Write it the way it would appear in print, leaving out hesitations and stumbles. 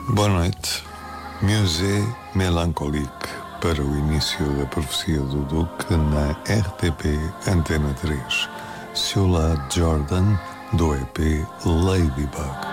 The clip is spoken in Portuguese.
Boa noite. Musée Mélancolique para o início da profecia do Duque na RTP Antena 3. Sula Jordan do EP Ladybug.